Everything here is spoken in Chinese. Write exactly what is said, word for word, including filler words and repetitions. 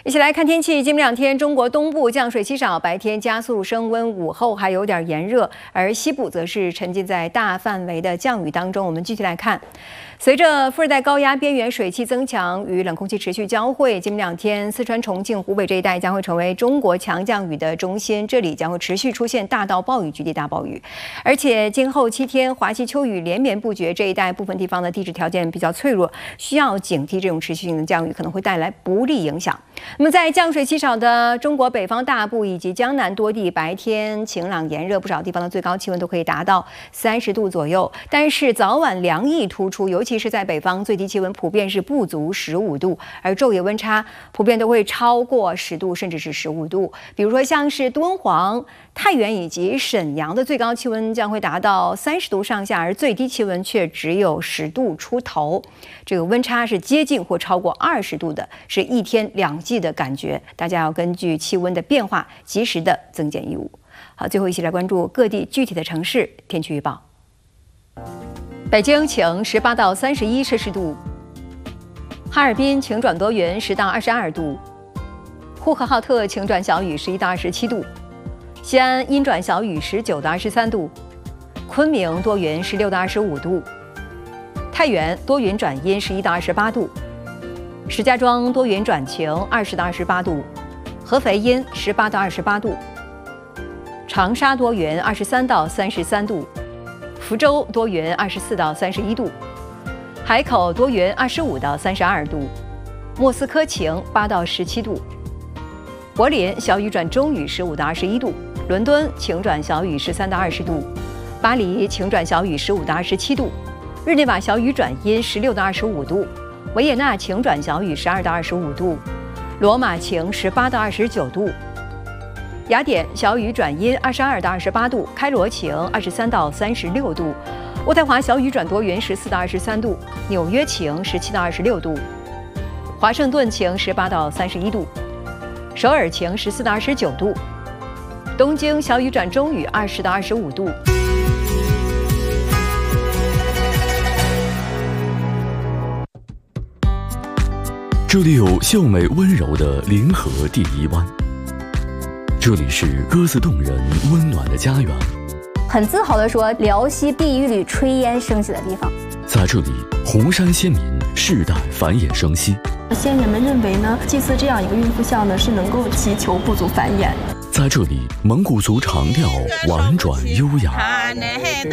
一起来看天气。今明两天，中国东部降水稀少，白天加速升温，午后还有点炎热，而西部则是沉浸在大范围的降雨当中。我们具体来看，随着副热带高压边缘水汽增强，与冷空气持续交汇，今明两天，四川、重庆、湖北这一带将会成为中国强降雨的中心，这里将会持续出现大到暴雨局地大暴雨。而且今后七天，华西秋雨连绵不绝，这一带部分地方的地质条件比较脆弱，需要警惕这种持续性的降雨可能会带来不利影响。 那么，在降水稀少的中国北方大部以及江南多地，白天晴朗炎热，不少地方的最高气温都可以达到三十度左右。但是早晚凉意突出，尤其是在北方，最低气温普遍是不足十五度，而昼夜温差普遍都会超过十度，甚至是十五度。比如说，像是敦煌、太原以及沈阳的最高气温将会达到三十度上下，而最低气温却只有十度出头。这个温差是接近或超过二十度的，是一天两季的感觉。大家要根据气温的变化，及时的增减衣物。好，最后一起来关注各地具体的城市天气预报。北京晴，十八到三十一摄氏度；哈尔滨晴转多云，十到二十二度；呼和浩特晴转小雨，十一到二十七度；西安阴转小雨，十九到二十三度；昆明多云，十六到二十五度；太原多云转阴，十一到二十八度；石家庄多云转晴，二十到二十八度；合肥阴，十八到二十八度；长沙多云，二十三到三十三度；福州多云，二十四到三十一度；海口多云，二十五到三十二度；莫斯科晴，八到十七度；柏林小雨转中雨，十五到二十一度；伦敦晴转小雨，十三到二十度；巴黎晴转小雨，十五到二十七度；日内瓦小雨转阴，十六到二十五度；维也纳晴转小雨，十二到二十五度；罗马晴，十八到二十九度；雅典小雨转阴，二十二到二十八度；开罗晴，二十三到三十六度；渥太华小雨转多云，十四到二十三度；纽约晴，十七到二十六度；华盛顿晴，十八到三十一度；首尔晴，十四到二十九度；东京小雨转中雨，二十到二十五度。 这里有秀美温柔的临河第一湾，这里是歌词动人温暖的家园。 很自豪地说，辽西碧玉缕炊烟升起的地方。 在这里，红山先民世代繁衍生息。 先人们认为呢，祭祀这样一个孕妇像呢，是能够祈求部族繁衍。 在这里，蒙古族长调婉转优雅。